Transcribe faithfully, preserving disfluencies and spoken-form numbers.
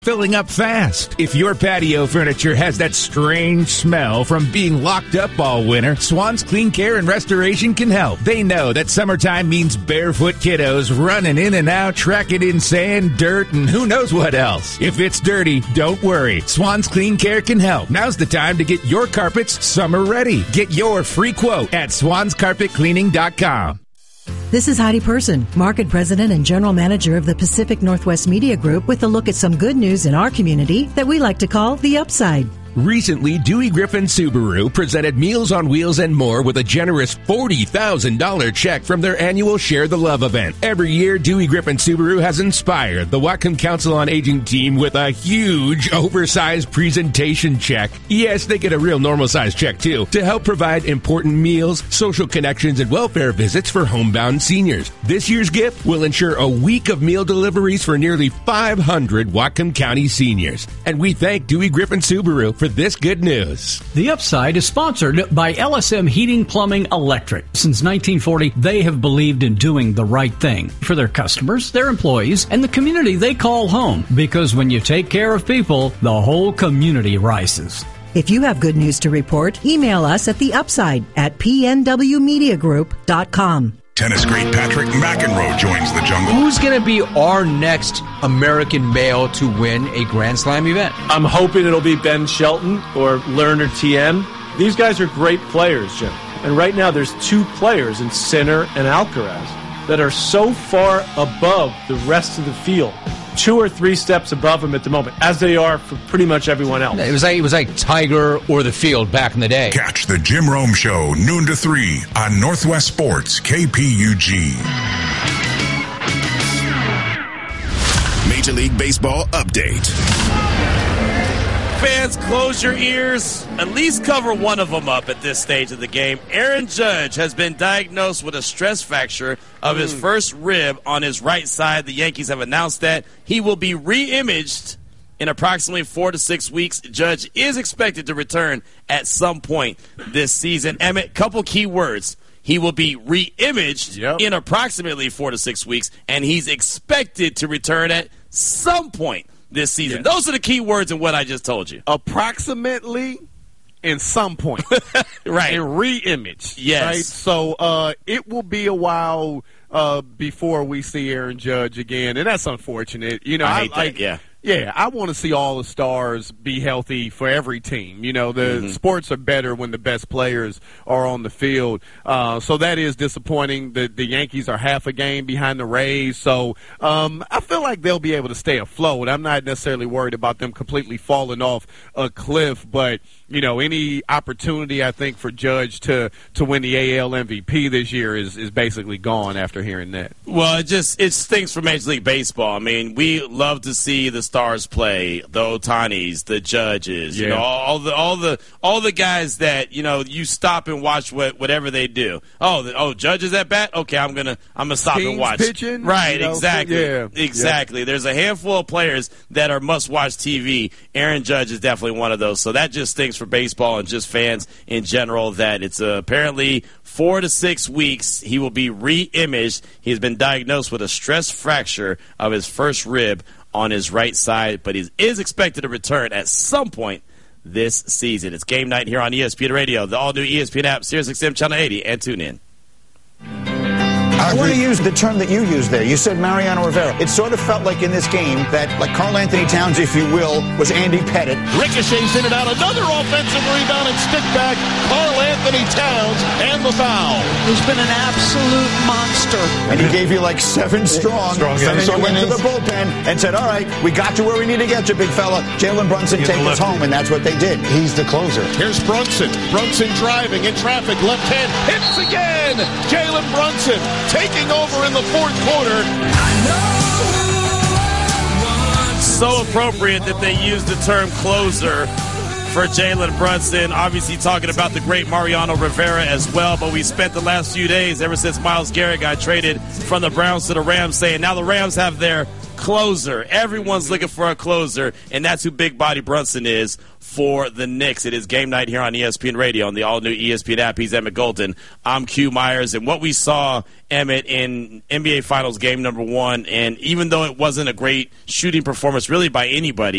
filling up fast. If your patio furniture has that strange smell from being locked up all winter, Swan's Clean Care and Restoration can help. They know that summertime means barefoot kiddos running in and out, tracking in sand, dirt, and who knows what else. If it's dirty, don't worry. Swan's Clean Care can help. Now's the time to get your carpets summer ready. Get your free quote at swans carpet cleaning dot com. This is Heidi Person, Market President and General Manager of the Pacific Northwest Media Group, with a look at some good news in our community that we like to call the upside. Recently, Dewey Griffin Subaru presented Meals on Wheels and more with a generous forty thousand dollars check from their annual Share the Love event. Every year, Dewey Griffin Subaru has inspired the Whatcom Council on Aging team with a huge, oversized presentation check. Yes, they get a real normal-sized check, too, to help provide important meals, social connections, and welfare visits for homebound seniors. This year's gift will ensure a week of meal deliveries for nearly five hundred Whatcom County seniors. And we thank Dewey Griffin Subaru for this good news. The Upside is sponsored by L S M Heating, Plumbing, Electric. Since nineteen forty, they have believed in doing the right thing for their customers, their employees, and the community they call home. Because when you take care of people, the whole community rises. If you have good news to report, email us at the upside at p n w media group dot com. Tennis great Patrick McEnroe joins the jungle. Who's going to be our next American male to win a Grand Slam event? I'm hoping it'll be Ben Shelton or Lerner T M. These guys are great players, Jim. And right now there's two players in Sinner and Alcaraz that are so far above the rest of the field. Two or three steps above them at the moment, as they are for pretty much everyone else. It was like it was like Tiger or the field back in the day. Catch the Jim Rome Show noon to three on Northwest Sports K P U G. Major League Baseball update. Fans, close your ears. At least cover one of them up at this stage of the game. Aaron Judge has been diagnosed with a stress fracture of his first rib on his right side. The Yankees have announced that he will be re-imaged in approximately four to six weeks. Judge is expected to return at some point this season. Emmett, couple key words. He will be re-imaged yep. in approximately four to six weeks, and he's expected to return at some point this season. Yes. Those are the key words in what I just told you. Approximately in some point. Right. And re-image. Yes. Right? So uh, it will be a while uh, before we see Aaron Judge again, and that's unfortunate. You know, I I, hate like, that, yeah. Yeah, I want to see all the stars be healthy for every team. You know, the mm-hmm. sports are better when the best players are on the field. Uh, so that is disappointing. The, the Yankees are half a game behind the Rays. So um, I feel like they'll be able to stay afloat. I'm not necessarily worried about them completely falling off a cliff, but you know, any opportunity, I think, for Judge to, to win the A L M V P this year is, is basically gone after hearing that. Well, it just it stinks for Major League Baseball. I mean, we love to see the stars play, the Ohtanis, the Judges, yeah. you know, all the all the all the guys that, you know, you stop and watch what whatever they do. Oh, the, oh, Judge is at bat? Okay, I'm gonna I'm gonna stop Kings and watch. Pitching, right, you know, exactly, yeah. exactly. Yeah. There's a handful of players that are must-watch T V. Aaron Judge is definitely one of those. So that just stinks for baseball and just fans in general that it's uh, apparently four to six weeks he will be re-imaged. He's been diagnosed with a stress fracture of his first rib on his right side, but he is expected to return at some point this season. It's game night here on E S P N Radio, the all-new E S P N app, Sirius X M Channel eighty, and tune in. I want to use the term that you used there. You said Mariano Rivera. It sort of felt like in this game that, like Karl Anthony Towns, if you will, was Andy Pettit. Ricochets in and out. Another offensive rebound and stick back. Karl Anthony Towns and the foul. He's been an absolute monster. And he gave you like seven strong. strong and then strong you went innings. to the bullpen and said, all right, we got you where we need to get you, big fella. Jalen Brunson, take us home. And that's what they did. He's the closer. Here's Brunson. Brunson driving in traffic. Left hand hits again. Jalen Brunson taking over in the fourth quarter. So appropriate that they use the term closer for Jalen Brunson. Obviously talking about the great Mariano Rivera as well, but we spent the last few days, ever since Myles Garrett got traded from the Browns to the Rams, saying now the Rams have their closer. Everyone's looking for a closer, and that's who Big Body Brunson is for the Knicks. It is game night here on E S P N Radio on the all-new E S P N app. He's Emmett Golden. I'm Q Myers. And what we saw, Emmett, in N B A Finals game number one, and even though it wasn't a great shooting performance really by anybody,